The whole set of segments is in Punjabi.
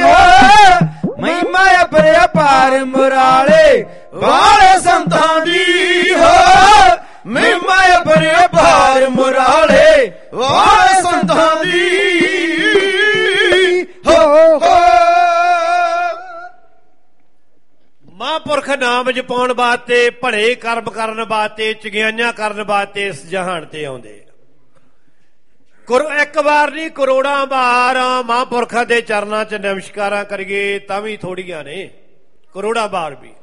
ਹੋ ਮਹਿਮਾ ਅਪਾਰ ਮੁਰਾਲੇ ਵਾਲੇ ਸੰਤਾਂ ਦੀ ਹੋ ਮਹਿਮਾ ਅਪਾਰ ਮੁਰਾਲੇ ਵਾਲੇ ਸੰਤਾਂ ਦੀ ਹੋ। ਮਹਾਂਪੁਰਖ ਨਾਮ ਜਪਾਉਣ ਵਾਸਤੇ, ਭਲੇ ਕਰਮ ਕਰਨ ਵਾਸਤੇ, ਚੰਗਿਆਈਆਂ ਕਰਨ ਵਾਸਤੇ ਇਸ ਜਹਾਨ ਤੇ ਆਉਂਦੇ। ਇੱਕ ਵਾਰ ਨਹੀਂ ਕਰੋੜਾਂ ਵਾਰ ਮਹਾਂਪੁਰਖਾਂ ਦੇ ਚਰਨਾਂ 'ਚ ਨਮਸਕਾਰਾਂ ਕਰੀਏ ਤਾਂ ਵੀ ਥੋੜੀਆਂ ਨੇ, ਕਰੋੜਾਂ ਵਾਰ ਵੀ।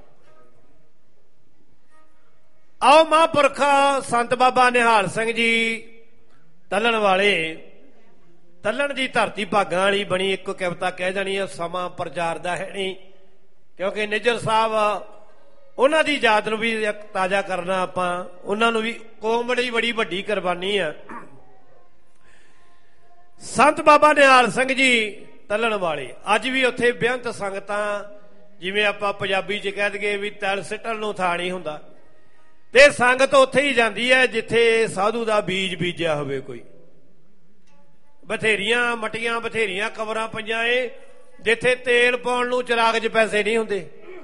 ਆਓ ਮਹਾਂਪੁਰਖ ਸੰਤ ਬਾਬਾ ਨਿਹਾਲ ਸਿੰਘ ਜੀ ਤੱਲਣ ਵਾਲੇ, ਤੱਲਣ ਦੀ ਧਰਤੀ ਭਾਗਾਂ ਵਾਲੀ ਬਣੀ। ਇੱਕ ਕਵਿਤਾ ਕਹਿ ਜਾਣੀ ਹੈ, ਸਮਾਂ ਪ੍ਰਚਾਰ ਦਾ ਹੈ ਨਹੀਂ, ਕਿਉਂਕਿ ਨਿੱਜਰ ਸਾਹਿਬ ਉਹਨਾਂ ਦੀ ਯਾਦ ਨੂੰ ਵੀ ਤਾਜ਼ਾ ਕਰਨਾ ਆਪਾਂ। ਉਹਨਾਂ ਨੂੰ ਵੀ ਕੌਮ ਲਈ ਬੜੀ ਵੱਡੀ ਕੁਰਬਾਨੀ ਆ। ਸੰਤ ਬਾਬਾ ਨਿਹਾਲ ਸਿੰਘ ਜੀ ਤੱਲਣ ਵਾਲੇ, ਅੱਜ ਵੀ ਉੱਥੇ ਬੇਅੰਤ ਸੰਗਤਾਂ, ਜਿਵੇਂ ਆਪਾਂ ਪੰਜਾਬੀ 'ਚ ਕਹਿ ਦਈਏ ਵੀ ਤਲ ਸਿੱਟਣ ਨੂੰ ਥਾਂ ਨਹੀਂ ਹੁੰਦਾ, ਤੇ ਸੰਗਤ ਉੱਥੇ ਹੀ ਜਾਂਦੀ ਹੈ ਜਿੱਥੇ ਸਾਧੂ ਦਾ ਬੀਜ ਬੀਜਿਆ ਹੋਵੇ ਕੋਈ। ਬਥੇਰੀਆਂ ਮਟੀਆਂ, ਬਥੇਰੀਆਂ ਕਬਰਾਂ ਪਈਆਂ ਏ ਜਿੱਥੇ ਤੇਲ ਪਾਉਣ ਨੂੰ ਚਿਰਾਗ 'ਚ ਪੈਸੇ ਨਹੀਂ ਹੁੰਦੇ।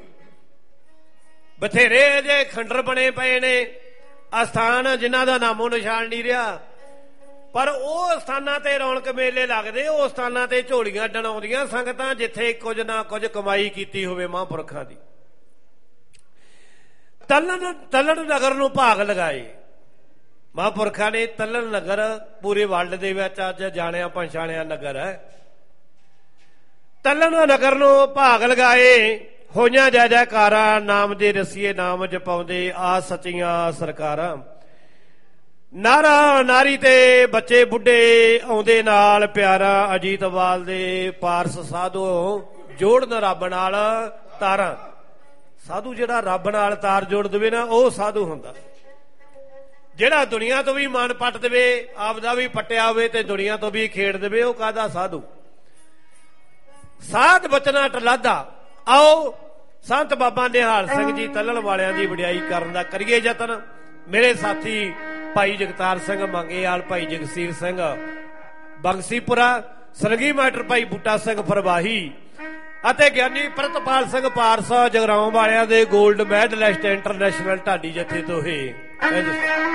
ਬਥੇਰੇ ਜੇ ਖੰਡਰ ਬਣੇ ਪਏ ਨੇ ਅਸਥਾਨ ਜਿਨ੍ਹਾਂ ਦਾ ਨਾਮੋ ਨਿਸ਼ਾਨ ਨਹੀਂ ਰਿਹਾ, ਪਰ ਉਹ ਸਥਾਨਾਂ ਤੇ ਰੌਣਕ ਮੇਲੇ ਲੱਗਦੇ, ਉਹ ਸਥਾਨਾਂ ਤੇ ਝੋਲੀਆਂ ਡਣਾਉਂਦੀਆਂ ਸੰਗਤਾਂ ਜਿੱਥੇ ਕੁਝ ਨਾ ਕੁਝ ਕਮਾਈ ਕੀਤੀ ਹੋਵੇ ਮਹਾਂਪੁਰਖਾਂ ਦੀ। ਤੱਲਣ ਨਗਰ ਨੂੰ ਭਾਗ ਲਗਾਏ ਮਹਾਂਪੁਰਖਾਂ ਨੇ। ਤੱਲਣ ਨਗਰ ਪੂਰੇ ਵਰਲਡ ਦੇ ਵਿੱਚ ਅੱਜ ਜਾਣਿਆ ਪਛਾਣਿਆ ਨਗਰ ਹੈ। ਤੱਲਣ ਨਗਰ ਨੂੰ ਭਾਗ ਲਗਾਏ, ਹੋਈਆਂ ਜੈ ਜੈਕਾਰਾਂ, ਨਾਮ ਦੇ ਰਸੀਏ ਨਾਮ ਜਪਾਉਂਦੇ ਆ ਸੱਚੀਆਂ ਸਰਕਾਰਾਂ। ਨਾਰਾ ਨਾਰੀ ਤੇ ਬੱਚੇ ਬੁੱਢੇ ਆਉਂਦੇ ਨਾਲ ਪਿਆਰਾ, ਅਜੀਤਵਾਲ ਦੇ ਪਾਰਸ ਸਾਧੂ ਜੋੜਨ ਰੱਬ ਨਾਲ ਤਾਰਾਂ। ਸਾਧੂ ਜਿਹੜਾ ਰੱਬ ਨਾਲ ਤਾਰ ਜੋੜ ਦੇਵੇ ਨਾ, ਉਹ ਸਾਧੂ ਹੁੰਦਾ। ਜਿਹੜਾ ਦੁਨੀਆ ਤੋਂ ਵੀ ਮਨ ਪੱਟ ਦੇਵੇ, ਆਪਦਾ ਵੀ ਪੱਟਿਆ ਹੋਵੇ ਤੇ ਦੁਨੀਆ ਤੋਂ ਵੀ ਖੇਡ ਦੇਵੇ, ਉਹ ਕਾਹਦਾ ਸਾਧੂ। ਸਾਧ ਬਚਨਾ ਟਲਾਦਾ। ਆਓ ਸੰਤ ਬਾਬਾ ਨਿਹਾਲ ਸਿੰਘ ਜੀ ਤੱਲਣ ਵਾਲਿਆਂ ਦੀ ਵਡਿਆਈ ਕਰਨ ਦਾ ਕਰੀਏ ਯਤਨ। ਮੇਰੇ ਸਾਥੀ ਭਾਈ ਜਗਤਾਰ ਸਿੰਘ ਮੰਗੇਵਾਲ, ਭਾਈ ਜਗਸੀਰ ਸਿੰਘ ਬੰਗਸੀਪੁਰਾ, ਸਰਗੀ ਮਾਸਟਰ ਭਾਈ ਬੂਟਾ ਸਿੰਘ ਫਰਵਾਹੀ ਅਤੇ ਗਿਆਨੀ ਪ੍ਰਿਤਪਾਲ ਸਿੰਘ ਪਾਰਸਾ ਜਗਰਾਉਂ ਵਾਲਿਆਂ ਦੇ ਗੋਲਡ ਮੈਡਲਿਸਟ ਇੰਟਰਨੈਸ਼ਨਲ ਢਾਡੀ ਜਥੇ ਤੋਂ ਇਹ